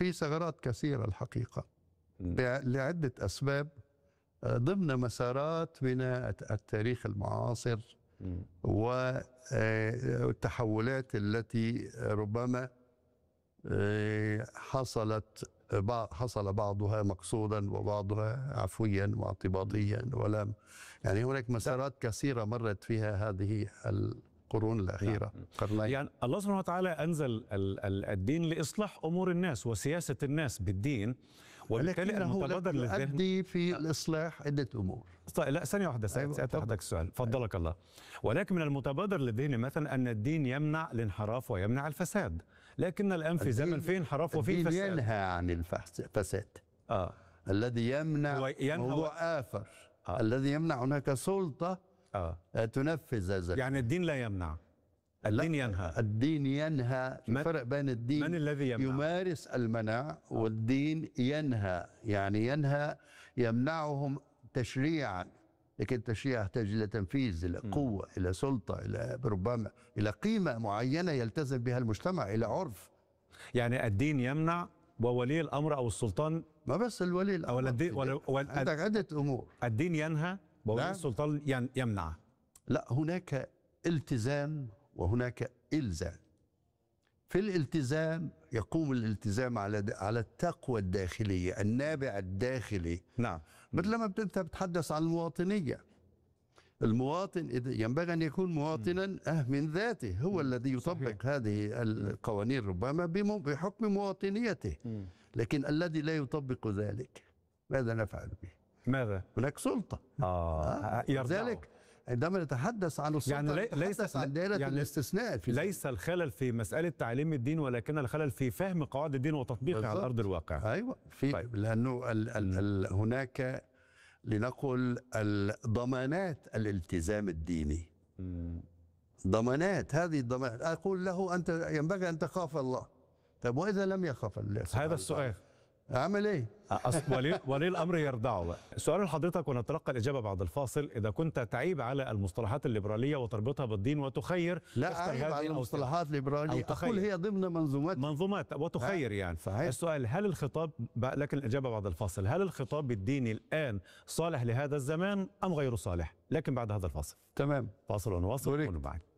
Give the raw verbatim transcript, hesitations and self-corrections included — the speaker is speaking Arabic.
في ثغرات كثيرة الحقيقة لعدة أسباب ضمن مسارات بناء التاريخ المعاصر والتحولات التي ربما حصلت حصل بعضها مقصودا وبعضها عفويا واعتباطيا، ولم يعني هناك مسارات كثيرة مرت فيها هذه القرون الأخيرة. نعم. يعني الله سبحانه وتعالى أنزل الدين لإصلاح أمور الناس وسياسة الناس بالدين، وبالتالي المتبادر للذهن يؤدي في الإصلاح عدة أمور. طيب لا ثانية واحدة سأتي حضرتك السؤال، فضلك الله. ولكن من المتبادر للذهن مثلا أن الدين يمنع الانحراف ويمنع الفساد، لكن الآن في زمن فيه انحراف وفيه فساد. الدين ينهى عن الفساد. آه. الذي يمنع موضوع آخر. آه. الذي يمنع هناك سلطة آه. تنفذ هذا. يعني الدين لا يمنع، الدين ينهى. الدين ينهى. في فرق بين الدين من الذي يمنع؟ يمارس المنع والدين ينهى، يعني ينهى يمنعهم تشريعا، لكن التشريع يحتاج إلى تنفيذ، إلى قوة، م. إلى سلطة، إلى ربما إلى قيمة معينة يلتزم بها المجتمع، إلى عرف. يعني الدين يمنع وولي الأمر أو السلطان، ما بس الولي الأمر، أو الدين ولا عندك عدة أمور. الدين ينهى وولي نعم. السلطان يمنع. لا، هناك التزام وهناك إلزام. في الالتزام يقوم الالتزام على على التقوى الداخلية، النابع الداخلي. نعم. مثل لما انت بتتحدث عن المواطنية، المواطن ينبغي أن يكون مواطنا أه من ذاته، هو م. الذي يطبق صحيح. هذه القوانين ربما بحكم مواطنيته. م. لكن الذي لا يطبق ذلك ماذا نفعل به؟ ماذا؟ هناك سلطة. آه. آه. ذلك عندما نتحدث عن السلطة يعني ليس عن دائرة يعني الاستثناء في ليس الخلل في مسألة تعليم الدين، ولكن الخلل في فهم قواعد الدين وتطبيقها على أرض الواقع. أيوة. في طيب. لأنه ال ال ال هناك لنقل ضمانات الالتزام الديني. مم. ضمانات، هذه الضمانات أقول له أنت ينبغي أن تخاف الله. طيب وإذا لم يخاف الله؟ هذا السؤال أعمل إيه؟ ولي, ولي الأمر يرضعه. سؤال لحضرتك ونتلقى الإجابة بعد الفاصل. إذا كنت تعيب على المصطلحات الليبرالية وتربطها بالدين وتخير، لا أعيب على المصطلحات الليبرالية، أقول هي ضمن منظومات منظومات وتخير يعني. صحيح. السؤال هل الخطاب، لكن الإجابة بعد الفاصل، هل الخطاب الديني الآن صالح لهذا الزمان أم غير صالح؟ لكن بعد هذا الفاصل. تمام. فاصل ونواصل.